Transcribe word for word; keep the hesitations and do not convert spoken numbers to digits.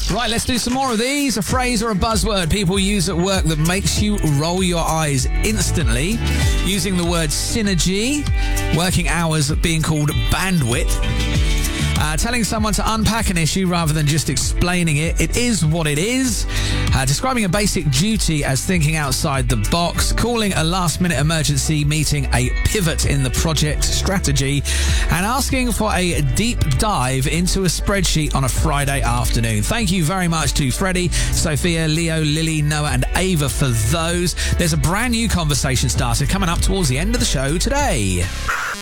Right, let's do some more of these. A phrase or a buzzword people use at work that makes you roll your eyes instantly. Using the word synergy. Working hours being called bandwidth. Uh, telling someone to unpack an issue rather than just explaining it. It is what it is. Uh, describing a basic duty as thinking outside the box. Calling a last-minute emergency meeting a pivot in the project strategy. And asking for a deep dive into a spreadsheet on a Friday afternoon. Thank you very much to Freddie, Sophia, Leo, Lily, Noah and Ava for those. There's a brand new conversation starter coming up towards the end of the show today.